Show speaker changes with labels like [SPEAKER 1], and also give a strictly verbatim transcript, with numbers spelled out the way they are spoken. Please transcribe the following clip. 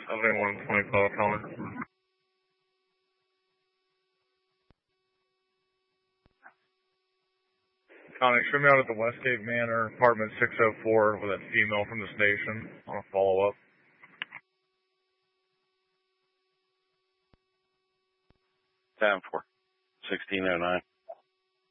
[SPEAKER 1] seventy-one twenty-five, Connor. Connie, show me out at the Westgate Manor, apartment six oh four, with that female from the station. I want to follow up.
[SPEAKER 2] Time for sixteen oh nine.